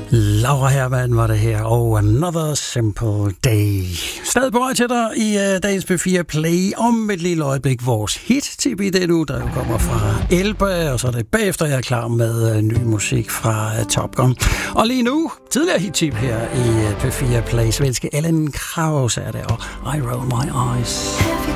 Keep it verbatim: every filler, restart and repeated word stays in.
Laura Hermann var det her, og Another Simple Day. Stadig på vej til dig i uh, dagens P fire Play. Om et lille øjeblik vores hit-tip i den uge, der jo kommer fra Elba, og så er det bagefter, jeg er klar med uh, ny musik fra uh, Top Gun. Og lige nu, tidligere hit-tip her i uh, P fire Play, svenske Ellen Krause er det, og I Roll My Eyes.